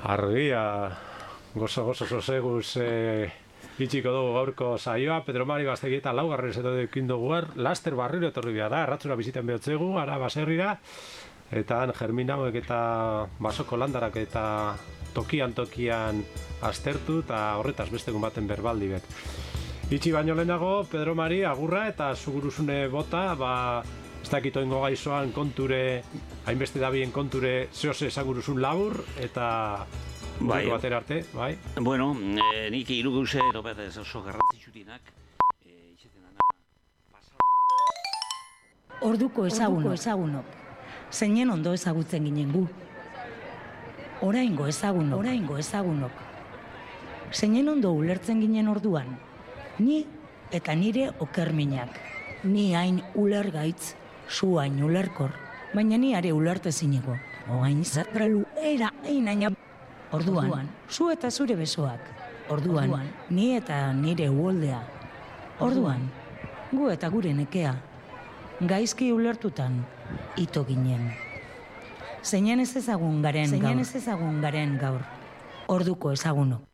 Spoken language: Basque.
Argia, gozo soseguz itxiko dugu gaurko saioa, Pedro Mari Gaztegi eta laugarren zeto dekin dugu laster barriro etorri da, erratzura bizitan behotzegu, ara baserrira, eta han germinauek eta basoko landarak eta tokian aztertu eta horretaz bestegun baten berbaldi bet. Itxi baino lehenago, Pedro Mari, agurra eta zuguruzune bota, ez dakito ingo gaizoan konture, hainbeste dabien konture zehose esaguruzun labur, eta bai, batera arte, bai? Bueno, nik iruguze, ez oso garrantzitsutinak, itxeten dana pasau. Orduko ezagunok, zeinen ondo ezagutzen ginen gu. Oraingo ezagunok. Zeinen ondo ulertzen ginen orduan, ni eta nire okerminak. Ni hain ulergaitz, zu hain ulerkor, baina ni are ulertezinego. Oain zatralu era hain Orduan, zu eta zure besoak. Orduan, ni eta nire uholdea. Orduan, gu eta gure nekea. Gaizki ulertutan, ito ginen. Zeinen ez ezagun garen gaur. Orduko ezagunok.